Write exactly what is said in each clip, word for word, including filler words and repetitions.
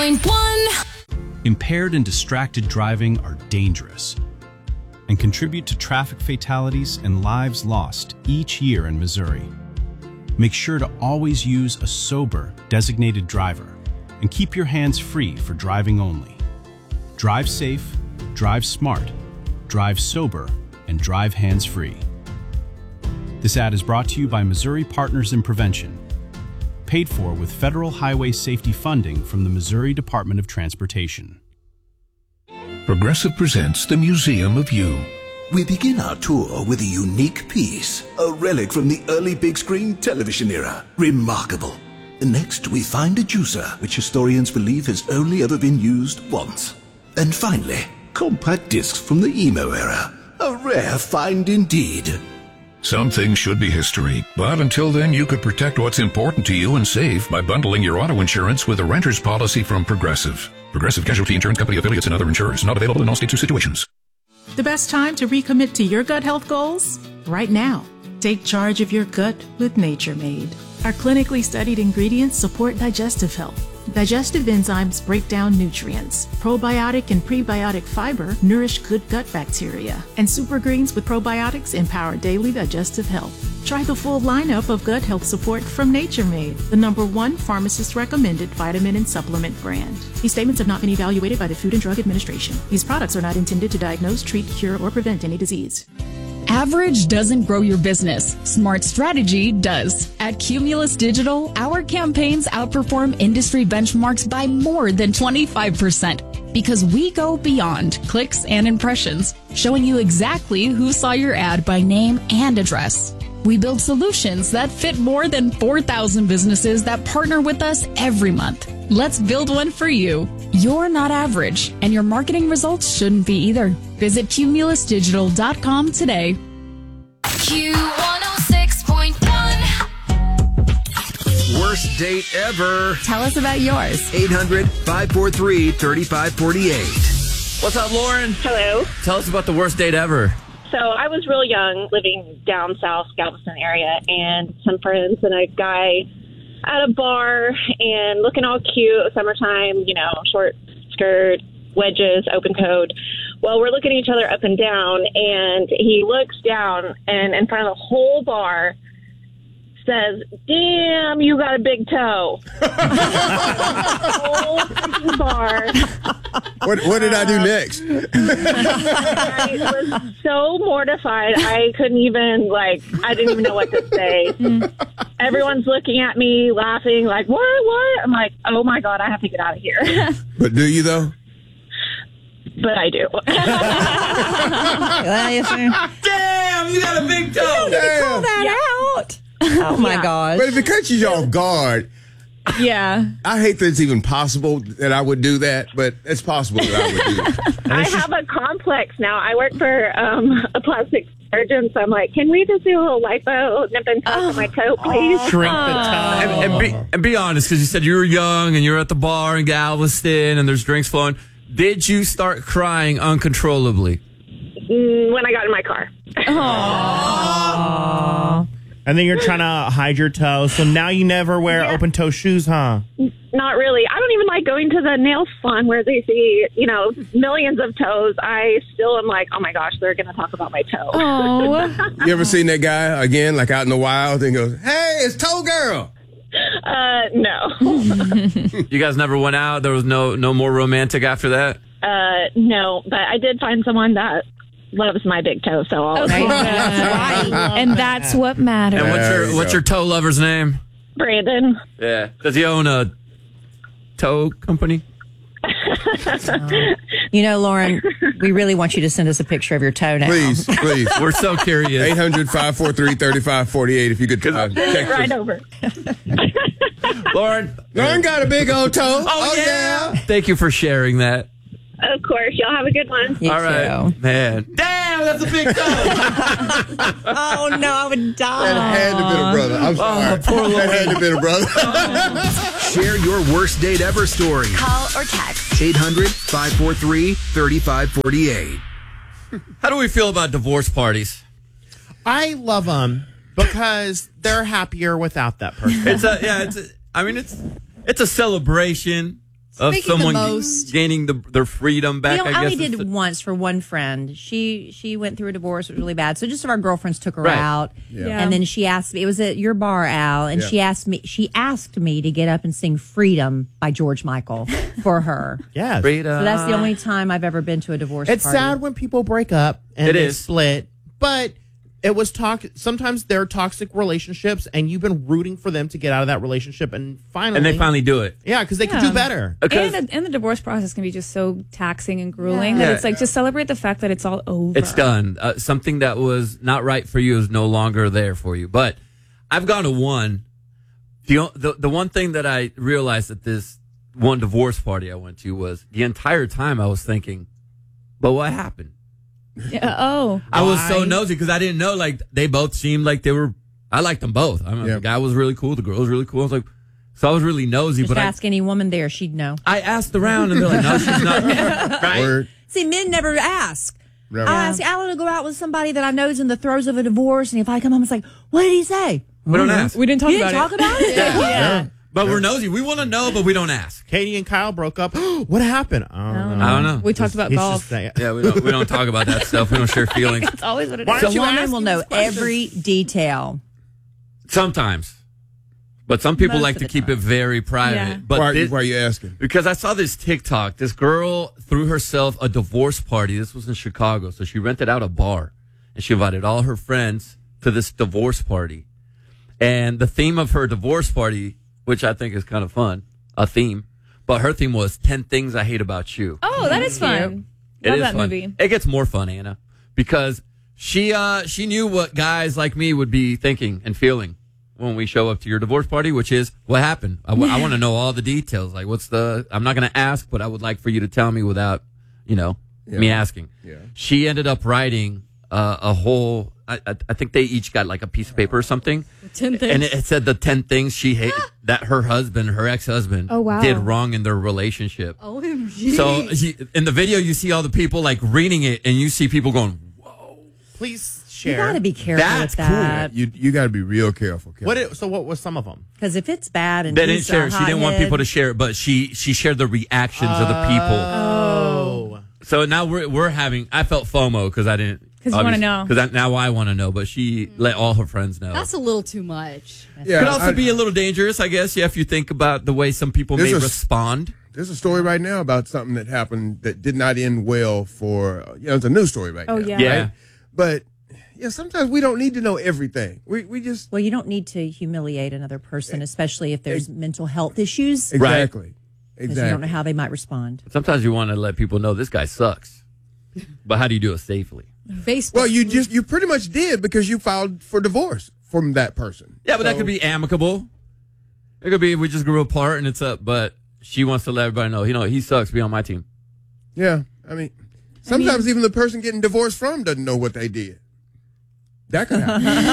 point one. Impaired and distracted driving are dangerous and contribute to traffic fatalities and lives lost each year in Missouri. Make sure to always use a sober, designated driver and keep your hands free for driving only. Drive safe, drive smart, drive sober, and drive hands-free. This ad is brought to you by Missouri Partners in Prevention, paid for with federal highway safety funding from the Missouri Department of Transportation. Progressive presents the Museum of You. We begin our tour with a unique piece, a relic from the early big screen television era. Remarkable. Next, we find a juicer, which historians believe has only ever been used once. And finally, compact discs from the emo era. A rare find indeed. Some things should be history, but until then you could protect what's important to you and save by bundling your auto insurance with a renter's policy from Progressive. Progressive Casualty Insurance Company affiliates and other insurers. Not available in all states or situations. The best time to recommit to your gut health goals? Right now. Take charge of your gut with Nature Made. Our clinically studied ingredients support digestive health. Digestive enzymes break down nutrients. Probiotic and prebiotic fiber nourish good gut bacteria. And super greens with probiotics empower daily digestive health. Try the full lineup of gut health support from Nature Made, the number one pharmacist-recommended vitamin and supplement brand. These statements have not been evaluated by the Food and Drug Administration. These products are not intended to diagnose, treat, cure, or prevent any disease. Average doesn't grow your business. Smart strategy does. At Cumulus Digital, our campaigns outperform industry benchmarks by more than twenty-five percent because we go beyond clicks and impressions, showing you exactly who saw your ad by name and address. We build solutions that fit more than four thousand businesses that partner with us every month. Let's build one for you. You're not average, and your marketing results shouldn't be either. Visit cumulus digital dot com today. Q one oh six point one. Worst date ever. Tell us about yours. eight hundred, five four three, three five four eight. What's up, Lauren? Hello. Tell us about the worst date ever. So I was real young, living down south, Galveston area, and some friends and a guy at a bar and looking all cute, summertime, you know, short skirt, wedges, open coat. Well, we're looking at each other up and down, and he looks down and in front of the whole bar says, "Damn, you got a big toe." Whole freaking bar. What, what did I do next? I was so mortified. I couldn't even, like, I didn't even know what to say. Everyone's looking at me, laughing, like, what, what? I'm like, oh, my God, I have to get out of here. But do you, though? But I do. Damn, you got a big toe. Damn. Call that Yeah. out. Oh, my Yeah. gosh. But if it catches you off guard, Yeah. I hate that it's even possible that I would do that, but it's possible that I would do that. I have a complex now. I work for um, a plastic surgeon, so I'm like, can we just do a little lipo, nip and tuck on my toe, please? Shrink the toe. And, and, be, and be honest, because you said you were young and you're at the bar in Galveston and there's drinks flowing. Did you start crying uncontrollably? Mm, when I got in my car. Aww. And then you're trying to hide your toe, so now you never wear Yeah. open-toe shoes, huh? Not really. I don't even like going to the nail salon where they see, you know, millions of toes. I still am like, oh my gosh, they're going to talk about my toe. Oh. You ever seen that guy, again, like out in the wild, and goes, hey, it's Toe Girl. Uh, no. You guys never went out? There was no no more romantic after that? Uh, no, but I did find someone that loves my big toe, so I'll Okay. That's right. And that's what matters. And what's There your you what's go. your toe lover's name? Brandon. Yeah. Does he own a toe company? You know, Lauren, we really want you to send us a picture of your toe now. Please, please. We're so curious. eight hundred, five four three, three five four eight if you could uh, text Right us. over. Lauren. Lauren got a big old toe. Oh, yeah. Thank you for sharing that. Of course. Y'all have a good one. You All right. too. Man. Damn, that's a big toe. Oh, no, I would die. That had to be a brother. I'm sorry. Oh, poor that had to be a brother. Share your worst date ever story. Call or text. eight hundred, five four three, three five four eight. How do we feel about divorce parties? I love them because they're happier without that person. It's a yeah. It's a, I mean it's it's a celebration. of Making the someone most. gaining the, their freedom back. You know, I I guess only it's- did once for one friend. She she went through a divorce. It was really bad. So just of our girlfriends took her Right. out, Yeah. Yeah. and then she asked me. It was at your bar, Al, and Yeah. she asked me. She asked me to get up and sing "Freedom" by George Michael for her. Yes. Freedom. So that's the only time I've ever been to a divorce It's party. sad when people break up and It they is. split, but it was talk. Sometimes they're toxic relationships, and you've been rooting for them to get out of that relationship, and finally, and they finally do it. yeah, because they could Yeah. do better. Because And the, and the divorce process can be just so taxing and grueling Yeah. that it's like just celebrate the fact that it's all over. it's done. Uh, something that was not right for you is no longer there for you. But I've gone to one. The, o- the the one thing that I realized at this one divorce party I went to was the entire time I was thinking, but what happened? Yeah, oh, I was so Why? nosy because I didn't know, like, they both seemed like they were, I liked them both. I mean, Yeah. the guy was really cool. The girl was really cool. I was like, so I was really nosy, Just but I, ask any woman there; she'd know. I asked around and they're like, no, she's not. Right? Word. See, men never ask. Never. I ask Alan to go out with somebody that I know is in the throes of a divorce, and if I come home, it's like, what did he say? We don't ask. we didn't talk You about didn't talk it. about it? Yeah. Yeah. But we're nosy. We want to know, but we don't ask. Katie and Kyle broke up. What happened? I don't know. I don't know. We talked about He's golf. just saying- Yeah, we don't, we don't talk about that stuff. We don't share feelings. That's always what it Why is. The don't you woman ask will him know these questions? every detail. Sometimes. But some people Most like of to the keep time. it very private. Yeah. But why, this- why are you asking? because I saw this TikTok. This girl threw herself a divorce party. This was in Chicago. So she rented out a bar and she invited all her friends to this divorce party. And the theme of her divorce party, which I think is kind of fun, a theme, but her theme was ten things I hate about you. Oh, that is fun. It Love is that fun. movie. It gets more fun, Anna, because she uh she knew what guys like me would be thinking and feeling when we show up to your divorce party, which is what happened. I, w- I want to know all the details. Like, what's the? I'm not going to ask, but I would like for you to tell me without, you know, me asking. Yeah. She ended up writing uh, a whole. I, I, I think they each got like a piece of paper or something, ten things. and it, it said the ten things she hated that her husband, her ex husband, Oh, wow. did wrong in their relationship. O M G. So she, in the video, you see all the people like reading it, and you see people going, Please You share. got to be careful That's with that. You you got to be real careful. Kelly. What? It, so what was some of them? Because if it's bad and They didn't he's share a it. She didn't want hothead- people to share it, but she she shared the reactions of the people. Oh. So now we're we're having. I felt FOMO because I didn't. 'Cause you wanna know. Because now I want to know, but she let all her friends know. That's a little too much. Yeah, Could also I- be a little dangerous, I guess. Yeah, if you think about the way some people There's may a- respond. There's a story right now about something that happened that did not end well for, uh, you know, it's a news story right Oh, now. yeah. Yeah. Right? But, yeah, sometimes we don't need to know everything. We we just, Well, you don't need to humiliate another person, especially if there's mental health issues. exactly. Because Exactly. you don't know how they might respond. Sometimes you want to let people know this guy sucks, but how do you do it safely? Facebook. Well, you just, you pretty much did because you filed for divorce from that person. Yeah, but that So- could be amicable. It could be we just grew apart and it's up, but she wants to let everybody know, you know, he sucks. Be on my team. Yeah, I mean, sometimes even the person getting divorced from doesn't know what they did. That could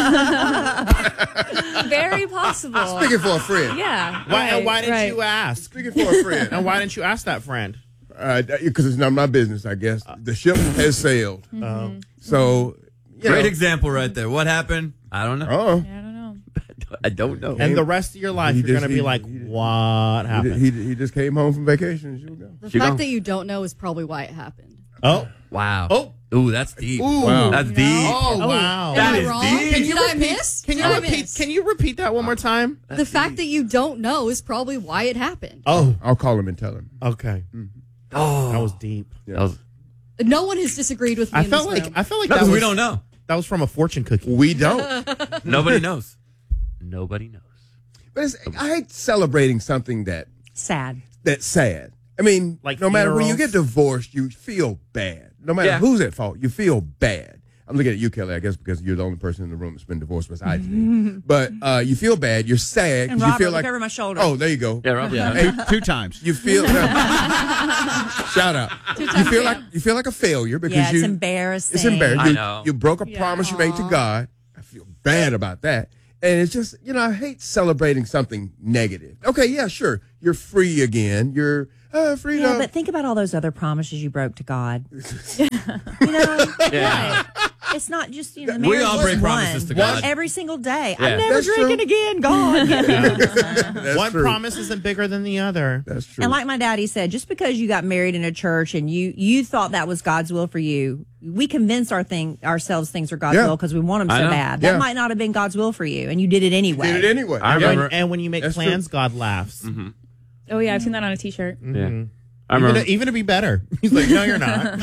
happen. Very possible. Speaking for a friend. Yeah. Why? right, why didn't right. you ask? Speaking for a friend. And why didn't you ask that friend? Because it's not my business, I guess. The ship has sailed. Um, So, you Great know. example right there. What happened? I don't know. Oh, I don't know. I don't know. and the rest of your life, He you're just- going to be he- like, he- what he, happened? he, he just came home from vacation. And she was gone. the She fact gone. that you don't know is probably why it happened. oh. Wow. Oh. Ooh, that's deep. Ooh. Wow. That's deep. Oh, wow. That Am I is wrong? deep. Can Did I miss? Can you Did I repeat? miss? Can you repeat that one more time? the fact that you don't know is probably why it happened. Oh, I'll call him and tell him. okay. Oh, That was deep. that was, No one has disagreed with me. I in felt this like room. I felt like no, that 'cause was, we don't know. That was from a fortune cookie. We don't. Nobody knows. Nobody knows. But it's, I hate celebrating something that Sad. that's sad. I mean, Like no matter when you funerals? get divorced, you feel bad. No matter Yeah. who's at fault, you feel bad. I'm looking at you, Kelly, I guess, because you're the only person in the room that's been divorced besides me. But uh, you feel bad. You're sad. 'cause And you Robert, feel look like, over my shoulder. oh, there you go. Yeah, Rob. Yeah. Hey, Two times. you feel shout out. You feel like you feel like a failure because Yeah, it's you embarrassing. It's embarrassing. I You, know. you broke a promise you made to God. I feel bad about that. And it's just, you know, I hate celebrating something negative. Okay, yeah, sure. You're free again. You're uh, free Yeah, to but think about all those other promises you broke to God. you know? Yeah. It's not just, you know, We marriage all is break one. promises to God. Every single day. Yeah. I'm never That's drinking true. again. God. That's One true. promise isn't bigger than the other. That's true. And like my daddy said, just because you got married in a church and you you thought that was God's will for you, we convince our thing ourselves things are God's Yeah. will because we want them I so know. bad. Yeah. That might not have been God's will for you, and you did it anyway. Did it anyway. I And, remember. and when you make That's plans, true. God laughs. Oh yeah, I've seen that on a T-shirt. Yeah. I Even remember. to, even to be better. He's like, no, you're not.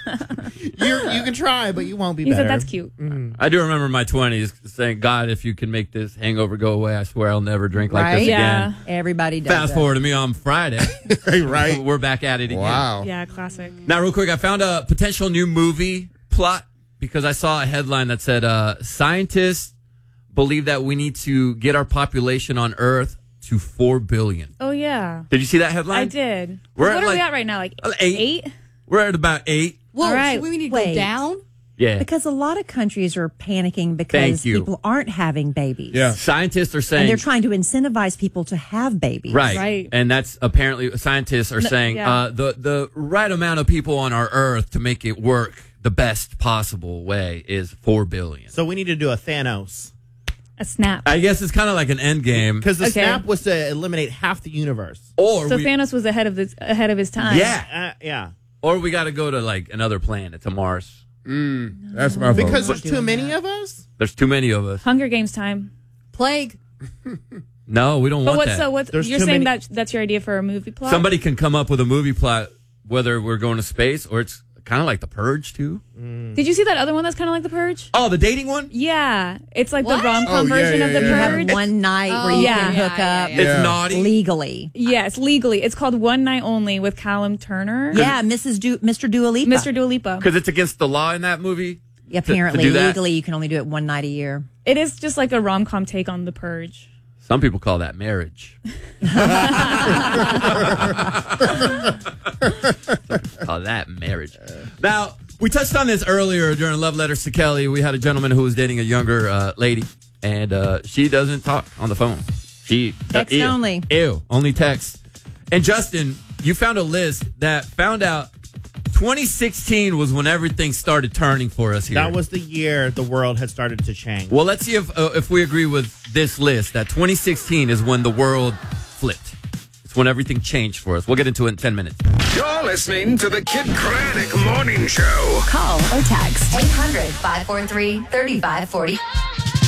you're, you can try, but you won't be He better. said that's cute. I do remember my twenties saying, God, if you can make this hangover go away, I swear I'll never drink like Right? this Yeah. again. Everybody does. Fast that. forward to me on Friday. right. We're back at it again. Wow. Yeah, classic. Now, real quick, I found a potential new movie plot because I saw a headline that said uh, scientists believe that we need to get our population on Earth to four billion. Oh yeah, Did you see that headline? I did. We're what at, are we like, at right now? Like uh, eight. eight? We're at about eight. Whoa, All right. so we need to Wait. go down? Yeah. Because a lot of countries are panicking Thank because you. people aren't having babies. Yeah. Scientists are And saying they're trying to incentivize people to have babies. right. Right. And that's apparently scientists are No, saying yeah. uh, the the right amount of people on our Earth to make it work the best possible way is four billion. So we need to do a Thanos. A snap. I guess it's kind of like an end game. Because the Okay. snap was to eliminate half the universe. Or So we, Thanos was ahead of this ahead of his time. yeah. Uh, yeah. Or we got to go to like another planet, to Mars. That's my vote. Because there's too many of us? There's too many of us. Hunger Games time. Plague. No, we don't But want what's that. so what's There's you're too saying many- that that's your idea for a movie plot? Somebody can come up with a movie plot, whether we're going to space or it's kind of like The Purge too. Did you see that other one that's kind of like The Purge? Oh, the dating one? Yeah, it's like What? the rom com Oh, yeah, version yeah, of The yeah. You have Purge. one night where Oh, you yeah. can hook Yeah, up yeah, It's Yeah. naughty. legally. Yes, legally. It's called One Night Only with Callum Turner. Yeah, Missus Du- Mister Dua Lipa. Mister Dua Lipa. Because it's against the law in that movie. to- to Apparently, do that. legally, you can only do it one night a year. It is just like a rom com take on The Purge. Some people call that marriage. Call that marriage. Now, we touched on this earlier during Love Letters to Kelly. We had a gentleman who was dating a younger uh, lady, and uh, she doesn't talk on the phone. She Text ew. only. Ew, only text. And Justin, you found a list that found out twenty sixteen was when everything started turning for us here. That was the year the world had started to change. Well, let's see if uh, if we agree with this list that twenty sixteen is when the world flipped. It's when everything changed for us. We'll get into it in ten minutes. You're listening to the Kid Craddock Morning Show. Call or text eight hundred, five four three, three five four zero.